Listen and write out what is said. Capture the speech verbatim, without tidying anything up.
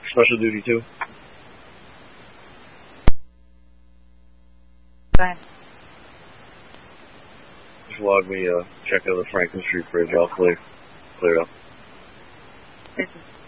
Special duty two. Go ahead. Just log me, uh, check out the Franklin Street Bridge. All clear. Cleared up. This is